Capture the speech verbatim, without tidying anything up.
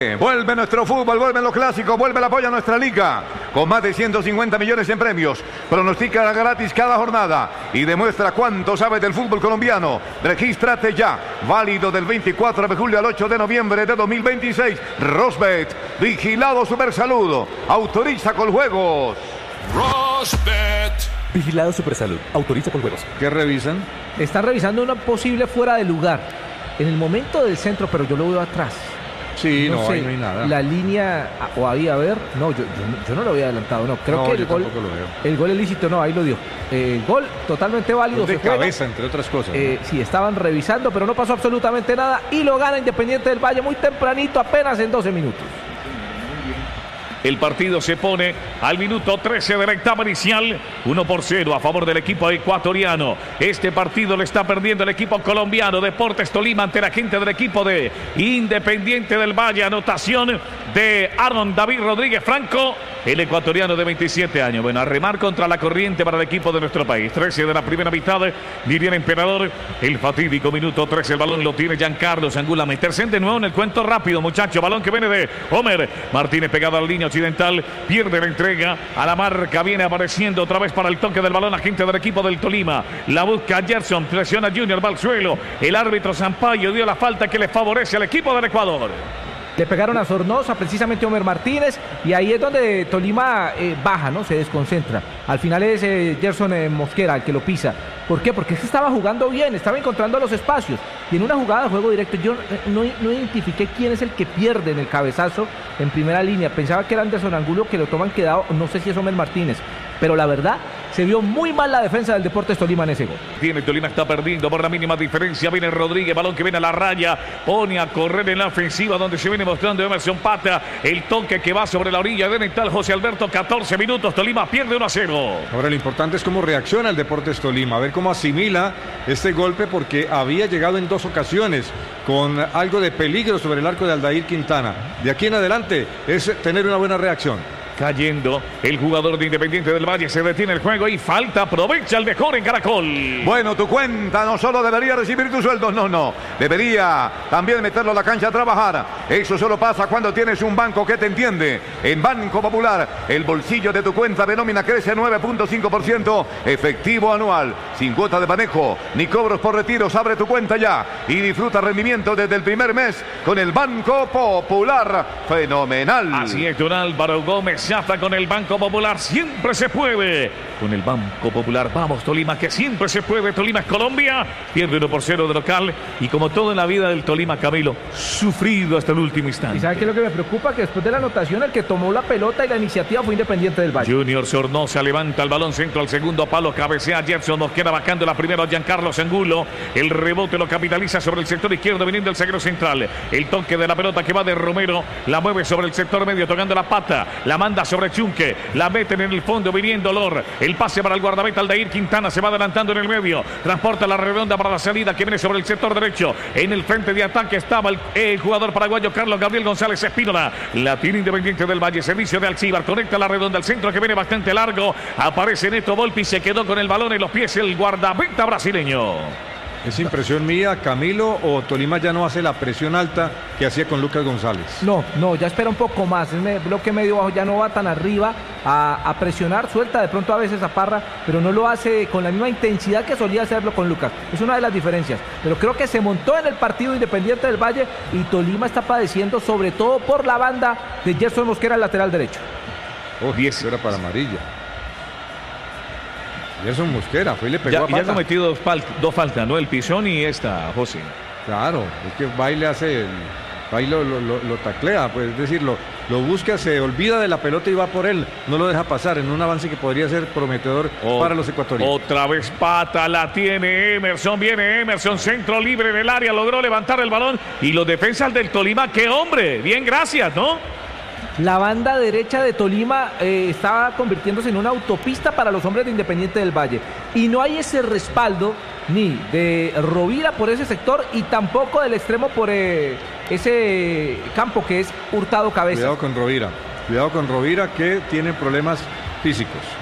Vuelve nuestro fútbol, vuelven los clásicos, vuelve el apoyo a nuestra liga. Con más de ciento cincuenta millones en premios. Pronostica gratis cada jornada y demuestra cuánto sabes del fútbol colombiano. Regístrate ya. Válido del veinticuatro de julio al ocho de noviembre de dos mil veintiséis. Rosbet, vigilado Supersalud. Autoriza con juegos. Rosbet. Vigilado Supersalud. Autoriza con juegos. ¿Qué revisan? Están revisando una posible fuera de lugar. En el momento del centro, pero yo lo veo atrás. Sí, no, no sé, ahí no hay nada. La línea, o ahí a ver, no, yo, yo, yo no lo había adelantado, no. Creo no, que el gol, lo veo. el gol ilícito, no, ahí lo dio. Eh, el gol totalmente válido. De se juega. cabeza, entre otras cosas. Eh, ¿no? Sí, estaban revisando, pero no pasó absolutamente nada y lo gana Independiente del Valle muy tempranito, apenas en doce minutos. El partido se pone al minuto trece de la etapa inicial, uno por cero a favor del equipo ecuatoriano. Este partido lo está perdiendo el equipo colombiano, Deportes Tolima, ante la gente del equipo de Independiente del Valle. Anotación de Aaron David Rodríguez Franco, el ecuatoriano de veintisiete años. Bueno, a remar contra la corriente para el equipo de nuestro país. trece de la primera mitad, diría el emperador. El fatídico minuto trece, el balón lo tiene Giancarlo Angulo. Meterse de nuevo en el cuento rápido, muchachos. Balón que viene de Homer Martínez, pegado a la línea occidental, pierde la entrega a la marca, viene apareciendo otra vez para el toque del balón agente del equipo del Tolima, la busca Gerson, presiona Junior, va al suelo, el árbitro Sampaio dio la falta que le favorece al equipo del Ecuador. Le pegaron a Sornosa, precisamente Homer Martínez, y ahí es donde Tolima eh, baja, ¿no? Se desconcentra. Al final es eh, Gerson eh, Mosquera el que lo pisa. ¿Por qué? Porque es que estaba jugando bien, estaba encontrando los espacios. Y en una jugada de juego directo, yo no, no identifiqué quién es el que pierde en el cabezazo en primera línea. Pensaba que era Anderson Angulo, que lo toman quedado, no sé si es Homer Martínez. Pero la verdad, se vio muy mal la defensa del Deportes Tolima en ese gol. Tiene Tolima, está perdiendo por la mínima diferencia. Viene Rodríguez, balón que viene a la raya, pone a correr en la ofensiva donde se viene mostrando Emerson Pata. El toque que va sobre la orilla de Netal José Alberto, catorce minutos, Tolima pierde uno a cero. Ahora lo importante es cómo reacciona el Deportes Tolima, a ver cómo asimila este golpe, porque había llegado en dos ocasiones con algo de peligro sobre el arco de Aldair Quintana. De aquí en adelante es tener una buena reacción. Cayendo el jugador de Independiente del Valle, se detiene el juego y falta, aprovecha el mejor en Caracol. Bueno, tu cuenta no solo debería recibir tu sueldo, no, no. Debería también meterlo a la cancha a trabajar. Eso solo pasa cuando tienes un banco que te entiende. En Banco Popular, el bolsillo de tu cuenta de nómina crece nueve punto cinco por ciento efectivo anual. Sin cuota de manejo ni cobros por retiros. Abre tu cuenta ya y disfruta rendimiento desde el primer mes con el Banco Popular. Fenomenal. Así es, don Álvaro Gómez. Ya está con el Banco Popular, siempre se puede. Con el Banco Popular, vamos Tolima, que siempre se puede. Tolima es Colombia, pierde uno por cero de local. Y como todo en la vida del Tolima, Camilo, sufrido hasta el último instante. ¿Y sabe qué es lo que me preocupa? Que después de la anotación, el que tomó la pelota y la iniciativa fue Independiente del Valle. Junior Sornosa levanta el balón, centro al segundo palo, cabecea Gerson, nos queda bajando la primera Giancarlo Angulo. El rebote lo capitaliza sobre el sector izquierdo, viniendo el zaguero central. El toque de la pelota que va de Romero, la mueve sobre el sector medio, tocando la pata, la manda sobre Chunque, la meten en el fondo, viniendo Lor, el pase para el guardameta Aldair Quintana, se va adelantando en el medio, transporta la redonda para la salida que viene sobre el sector derecho. En el frente de ataque estaba el, el jugador paraguayo Carlos Gabriel González Espínola, la tiene Independiente del Valle, servicio de Alcibar, conecta la redonda al centro que viene bastante largo, aparece Neto Volpi, se quedó con el balón en los pies el guardameta brasileño. ¿Es impresión mía, Camilo, o Tolima ya no hace la presión alta que hacía con Lucas González? No, no, ya espera un poco más. El bloque medio bajo ya no va tan arriba a, a presionar, suelta de pronto a veces a Parra, pero no lo hace con la misma intensidad que solía hacerlo con Lucas. Es una de las diferencias. Pero creo que se montó en el partido Independiente del Valle y Tolima está padeciendo sobre todo por la banda de Gerson Mosquera, el lateral derecho. Oh, diez era para amarilla. Gerson Mosquera, fue y le pegó ya, a pata. Ya ha cometido dos, fal dos faltas, ¿no? El pisón y esta, José. Claro, es que Baile hace el... Baile lo, lo, lo, lo taclea, pues es decir, lo, lo busca, se olvida de la pelota y va por él. No lo deja pasar en un avance que podría ser prometedor o, para los ecuatorianos. Otra vez pata, la tiene Emerson, viene Emerson, centro libre en el área, logró levantar el balón. Y los defensas del Tolima, ¡qué hombre! Bien, gracias, ¿no? La banda derecha de Tolima eh, estaba convirtiéndose en una autopista para los hombres de Independiente del Valle. Y no hay ese respaldo ni de Rovira por ese sector y tampoco del extremo por eh, ese campo que es Hurtado Cabeza. Cuidado con Rovira. Cuidado con Rovira que tiene problemas físicos.